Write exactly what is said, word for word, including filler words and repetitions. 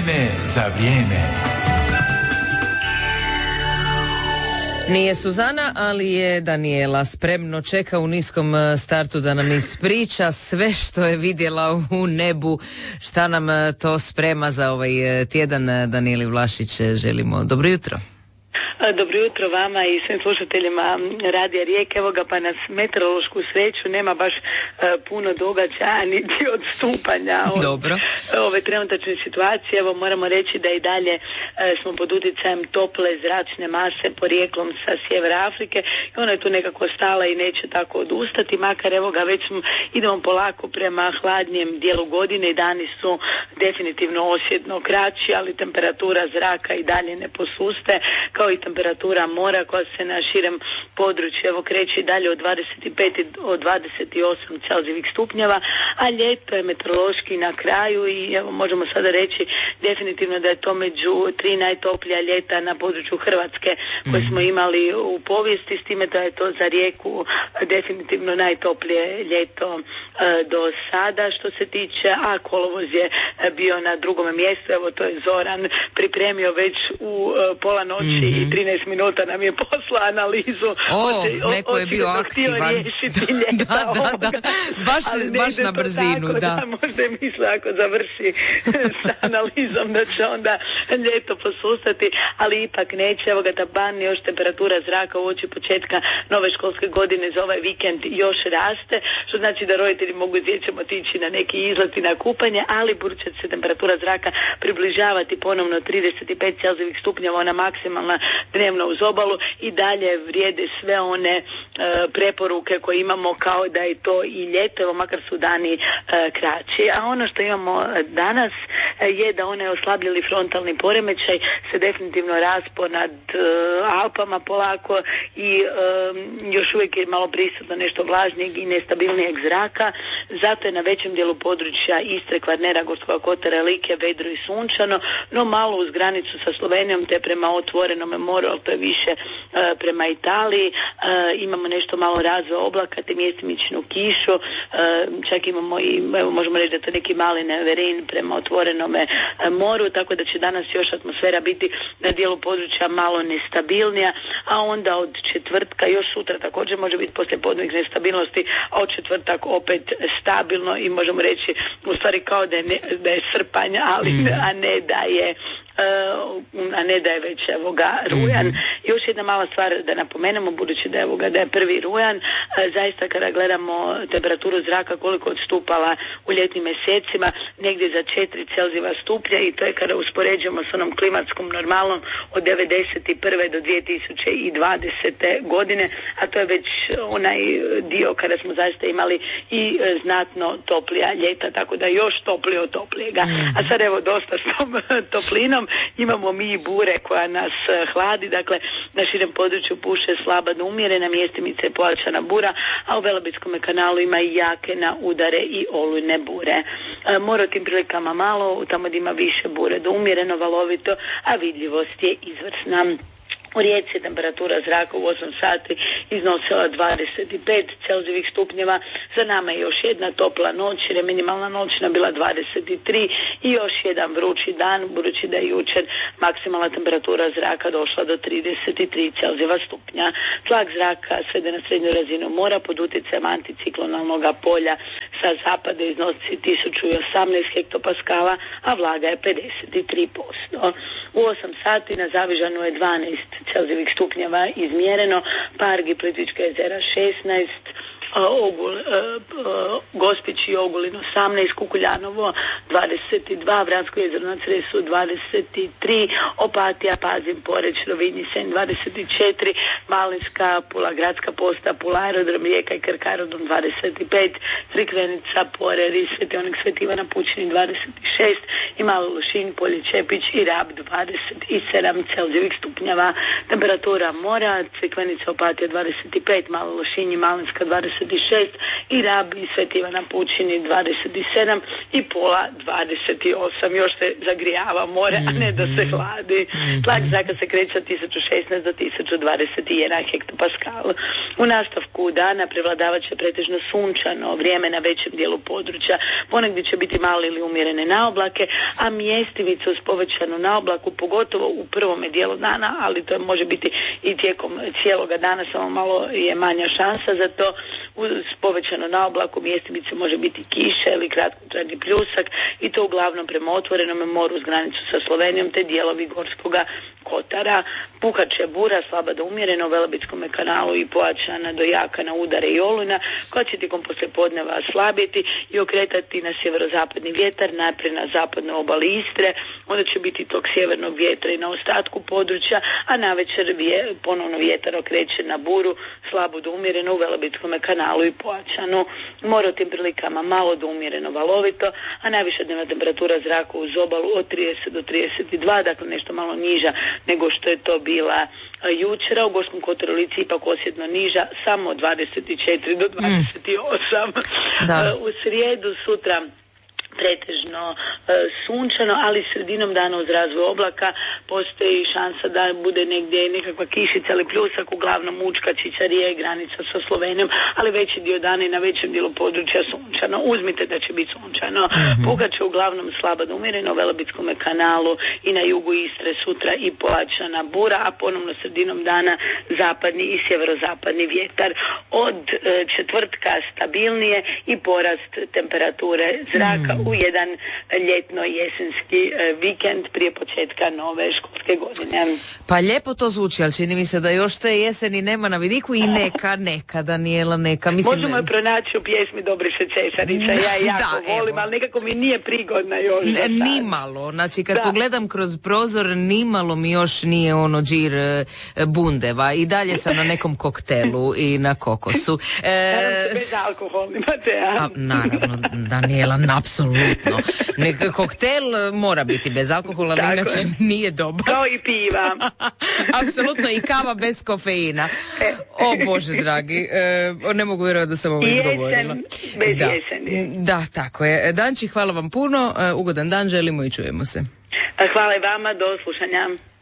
Vrijeme za vrijeme. Nije Suzana, ali je Daniela. Spremno čeka u niskom startu da nam ispriča sve što je vidjela u nebu. Šta nam to sprema za ovaj tjedan. Danijeli Vlašić želimo dobro jutro. Dobro jutro vama i svim slušateljima Radija Rijeke. Evo ga, pa nas meteorološku sreću nema baš uh, puno događaja niti odstupanja od Dobro. ove trenutačne situacije. Evo moramo reći da i dalje uh, smo pod utjecajem tople zračne mase porijeklom sa sjevera Afrike i ona je tu nekako stala i neće tako odustati, makar evo ga već smo, idemo polako prema hladnijem dijelu godine i dani su definitivno osjetno kraći, ali temperatura zraka i dalje ne posuste, kao i temperatura mora koja se na širem području evo kreće dalje od dvadeset pet od dvadeset osam Celzijevih stupnjeva, a ljeto je meteorološki na kraju i evo možemo sada reći definitivno da je to među tri najtoplija ljeta na području Hrvatske koje smo imali u povijesti, s time da je to za Rijeku definitivno najtoplije ljeto e, do sada što se tiče, a kolovoz je bio na drugom mjestu. Evo to je Zoran pripremio već u e, pola noći mm-hmm. i trinaest minuta nam je posla analizu. O, oči, neko o, je bio aktivan. da, da, da. Baš, baš na brzinu. Tako, da. da, možda je misle ako završi sa analizom da će onda ljeto posustati, ali ipak neće. Evo ga taban, još temperatura zraka uoči početka nove školske godine za ovaj vikend još raste, što znači da roditelji mogu s djecom otići na neki izlet i na kupanje, ali budući će se temperatura zraka približavati ponovno trideset pet Celzijevih stupnjeva, ona maksimalna dnevno uz obalu, i dalje vrijede sve one e, preporuke koje imamo kao da je to i ljeto, evo makar su dani e, kraći. A ono što imamo danas e, je da onaj oslabljeli frontalni poremećaj se definitivno raspo nad e, Alpama polako i e, još uvijek je malo prisutno nešto vlažnijeg i nestabilnijeg zraka, zato je na većem dijelu područja Istre, Kvarnera, Gorskog kotara, Like vedro i sunčano, no malo uz granicu sa Slovenijom te prema otvorenom moru, ali to je više uh, prema Italiji. Uh, imamo nešto malo razvoja oblaka te mjestimičnu kišu, uh, čak imamo i, evo možemo reći da to neki mali neverin prema otvorenome uh, moru, tako da će danas još atmosfera biti na dijelu područja malo nestabilnija, a onda od četvrtka, još sutra također može biti poslije podnevnih nestabilnosti, a od četvrtak opet stabilno i možemo reći u stvari kao da je, ne, da je srpanj, ali mm. a ne da je Uh, a ne da je već evo ga rujan. Mm-hmm. Još jedna mala stvar da napomenemo, budući da je, evo ga, da je prvi rujan, uh, zaista kada gledamo temperaturu zraka koliko odstupala u ljetnim mjesecima, negdje za četiri Celzijeva stupnja, i to je kada uspoređujemo s onom klimatskom normalnom od devedeset prve do dvije tisuće dvadesete godine, a to je već onaj dio kada smo zaista imali i uh, znatno toplija ljeta, tako da još toplije od toplijega. Mm-hmm. A sad evo dosta s tom toplinom imamo mi i bure koja nas uh, hladi, dakle na širem području puše slaba do umjerena, mjestimice je pojačana bura, a u Velebitskom kanalu ima i jake na udare i olujne bure. Uh, mora u tim prilikama malo, tamo gdje ima više bure do umjereno, valovito, a vidljivost je izvrsna. U Rijeci temperatura zraka u osam sati iznosila dvadeset pet Celzijevih stupnjeva, za nama je još jedna topla noć jer je minimalna noćna bila dvadeset tri i još jedan vrući dan, budući da je jučer maksimalna temperatura zraka došla do trideset tri Celzijeva stupnja. Tlak zraka svede na srednju razinu mora pod utjecajem anticiklonalnog polja sa zapada iznosi tisuću osamnaest hektopaskala, a vlaga je pedeset tri posto. U osam sati na Zavižanu je dvanaest Celzijevih stupnjeva izmjereno, Pargi, Plitvička jezera šesnaest, Ogul, uh, uh, Gospić i Ogulin osamnaest, Kukuljanovo dvadeset dva, Vransko jezero na Cresu dvadeset tri, Opatija, Pazin, Poreč, Rovinj, Senj dvadeset četiri, Malinska, Pula, Gradska posta, Pula, aerodrom Rijeka i Krk aerodrom dvadeset pet, Crikvenica, Porer, Sveti Onik, Sveti Ivana Pučini dvadeset šest i Malo Lošinj, Polje, Čepić i Rab dvadeset sedam Celzijevih stupnjeva. Temperatura mora, Crikvenica, Opatija dvadeset pet, Malo Lošinj i Malinska dvadeset šest i Rab i Sveti Ivan na Pučini dvadeset sedam i Pola dvadeset osam. Još se zagrijava more, a ne da se hladi. Tlak zraka se kreće od tisuću šesnaest do tisuću dvadeset jedan hektopaskal. U nastavku dana prevladavat će pretežno sunčano vrijeme na većem većem dijelu područja. Ponegdje će biti male ili umjerene naoblake, a mjestimice uz povećanu naoblaku, pogotovo u prvome dijelu dana, ali to može biti i tijekom cijeloga dana, samo malo je manja šansa za to. Uz povećanu naoblaku mjestimice može biti kiša ili kratkotrajni pljusak i to uglavnom prema otvorenom moru uz granicu sa Slovenijom te dijelovi Gorskoga kotara. Puhaće bura slaba do umjerena u Velebitskom kanalu i pojačana do jaka na udare i olujna, koja će tijekom poslijepodneva slabjeti i okretati na sjeverozapadni vjetar, najprije na zapadnoj obali Istre, onda će biti tog sjevernog vjetra i na ostatku područja, a navečer vje, ponovno vjetar okreće na buru, slabo do umjereno u Velebitskom kanalu i pojačanu. More u tim prilikama malo do umjereno valovito, a najviša dnevna temperatura zraka uz obalu od trideset do trideset dva, dakle nešto malo niža nego što je to bila jučera. U Gorskom kotaru i Lici ipak osjetno niža, samo od dvadeset četiri do dvadeset osam. Mm. U srijedu sutra pretežno e, sunčano, ali sredinom dana uz razvoj oblaka postoji šansa da bude negdje nekakva kišica ili pljusak, uglavnom Učka, Čičarije, granica sa Slovenijom, ali veći dio dana i na većem dijelu područja sunčano. Uzmite da će biti sunčano. Mm-hmm. Puhat će uglavnom slabo do umjereno u Velebitskom kanalu i na jugu Istre sutra i pojačana bura, a ponovno sredinom dana zapadni i sjeverozapadni vjetar. Od e, četvrtka stabilnije i porast temperature zraka mm. u jedan ljetno-jesenski vikend prije početka nove školske godine. Pa lijepo to zvuči, ali čini mi se da još te jeseni nema na vidiku i neka, neka, Danijela, neka. Mislim, možemo je pronaći u pjesmi Dobriše Cesarića, ja je jako da, volim, evo. Ali nekako mi nije prigodna još. N- nimalo, znači kad da. pogledam kroz prozor, nimalo mi još nije ono džir bundeva i dalje sam na nekom koktelu i na kokosu. E, naravno, bez alkoholni, Matea. Naravno, Danijela, apsolutno. Nek koktel mora biti bez alkohola, inače nije dobar. Kao i piva. Apsolutno, i kava bez kofeina. O Bože dragi, e, ne mogu vjerovati da sam ovo izgovorila. Jesen bez da. jeseni. Da, tako je. Danči, hvala vam puno, ugodan dan želimo i čujemo se. Hvala i vama, do slušanja.